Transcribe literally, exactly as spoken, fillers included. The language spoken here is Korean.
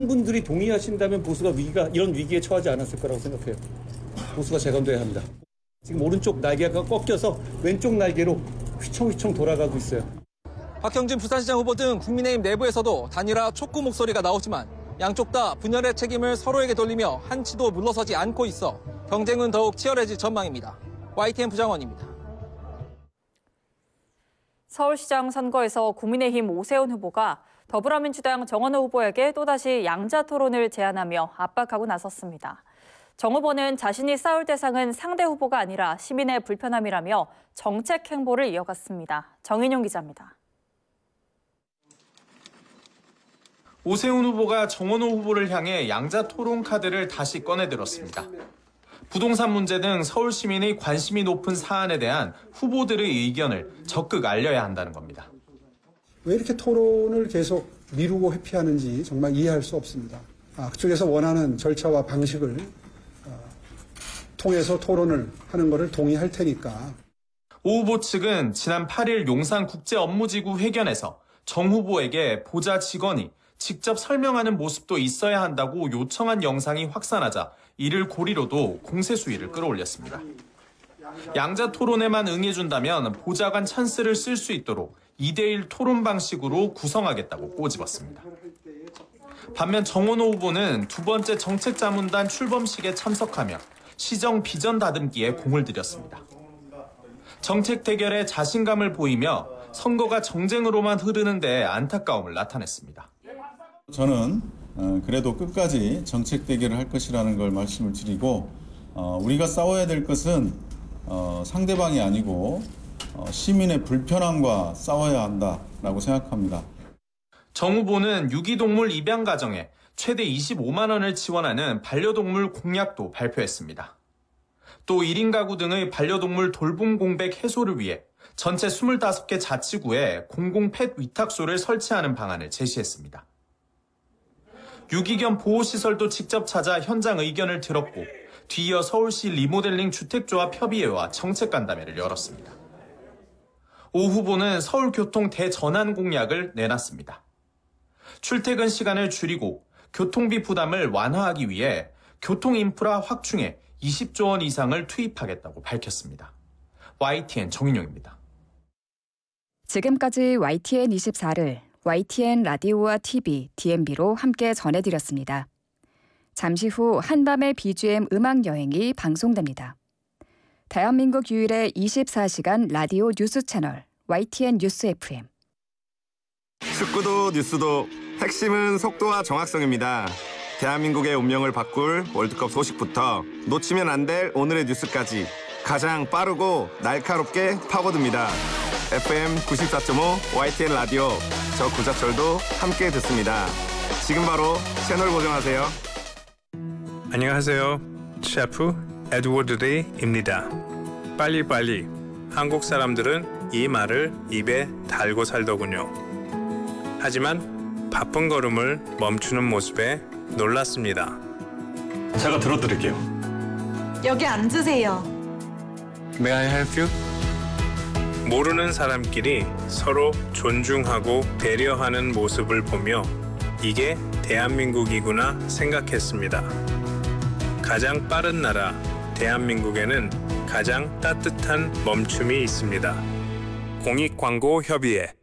분들이 동의하신다면 보수가 위기가 이런 위기에 처하지 않았을 거라고 생각해요. 보수가 재건돼야 합니다. 지금 오른쪽 날개가 꺾여서 왼쪽 날개로 휘청휘청 돌아가고 있어요. 박형진 부산시장 후보 등 국민의힘 내부에서도 단일화 촉구 목소리가 나오지만 양쪽 다 분열의 책임을 서로에게 돌리며 한치도 물러서지 않고 있어 경쟁은 더욱 치열해질 전망입니다. 와이티엔 부장원입니다. 서울시장 선거에서 국민의힘 오세훈 후보가 더불어민주당 정원호 후보에게 또다시 양자 토론을 제안하며 압박하고 나섰습니다. 정 후보는 자신이 싸울 대상은 상대 후보가 아니라 시민의 불편함이라며 정책 행보를 이어갔습니다. 정인용 기자입니다. 오세훈 후보가 정원호 후보를 향해 양자 토론 카드를 다시 꺼내들었습니다. 부동산 문제 등 서울 시민의 관심이 높은 사안에 대한 후보들의 의견을 적극 알려야 한다는 겁니다. 왜 이렇게 토론을 계속 미루고 회피하는지 정말 이해할 수 없습니다. 아, 그쪽에서 원하는 절차와 방식을 어, 통해서 토론을 하는 것을 동의할 테니까. 오 후보 측은 지난 팔 일 용산국제업무지구 회견에서 정 후보에게 보좌 직원이 직접 설명하는 모습도 있어야 한다고 요청한 영상이 확산하자 이를 고리로도 공세 수위를 끌어올렸습니다. 양자 토론에만 응해준다면 보좌관 찬스를 쓸 수 있도록 이 대 일 토론 방식으로 구성하겠다고 꼬집었습니다. 반면 정원호 후보는 두 번째 정책자문단 출범식에 참석하며 시정 비전 다듬기에 공을 들였습니다. 정책 대결에 자신감을 보이며 선거가 정쟁으로만 흐르는데 안타까움을 나타냈습니다. 저는 그래도 끝까지 정책 대결을 할 것이라는 걸 말씀을 드리고 우리가 싸워야 될 것은 상대방이 아니고 시민의 불편함과 싸워야 한다라고 생각합니다. 정 후보는 유기동물 입양 가정에 최대 이십오만 원을 지원하는 반려동물 공약도 발표했습니다. 또 일 인 가구 등의 반려동물 돌봄 공백 해소를 위해 전체 스물다섯 개 자치구에 공공 펫 위탁소를 설치하는 방안을 제시했습니다. 유기견 보호시설도 직접 찾아 현장 의견을 들었고 뒤이어 서울시 리모델링 주택조합 협의회와 정책간담회를 열었습니다. 오 후보는 서울교통 대전환 공약을 내놨습니다. 출퇴근 시간을 줄이고 교통비 부담을 완화하기 위해 교통인프라 확충에 이십조 원 이상을 투입하겠다고 밝혔습니다. 와이티엔 정인용입니다. 지금까지 와이티엔 이십사를 와이티엔 라디오와 티비, 디엠비로 함께 전해드렸습니다. 잠시 후 한밤의 비지엠 음악여행이 방송됩니다. 대한민국 유일의 이십사 시간 라디오 뉴스 채널 와이티엔 뉴스 에프엠. 축구도 뉴스도 핵심은 속도와 정확성입니다. 대한민국의 운명을 바꿀 월드컵 소식부터 놓치면 안 될 오늘의 뉴스까지 가장 빠르고 날카롭게 파고듭니다. 에프엠 구십사 점 오 와이티엔 라디오, 저 구자철도 함께 듣습니다. 지금 바로 채널 고정하세요. 안녕하세요. 셰프 에드워드 레이입니다. 빨리빨리. 한국 사람들은 이 말을 입에 달고 살더군요. 하지만 바쁜 걸음을 멈추는 모습에 놀랐습니다. 제가 들어드릴게요. 여기 앉으세요. May I help you? 모르는 사람끼리 서로 존중하고 배려하는 모습을 보며 이게 대한민국이구나 생각했습니다. 가장 빠른 나라 대한민국에는 가장 따뜻한 멈춤이 있습니다. 공익광고협의회